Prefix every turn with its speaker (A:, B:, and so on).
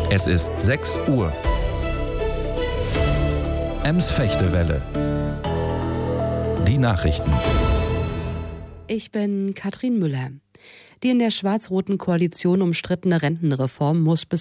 A: Es ist 6 Uhr. Ems-Fechtewelle. Die Nachrichten.
B: Ich bin Katrin Müller. Die in der schwarz-roten Koalition umstrittene Rentenreform muss bis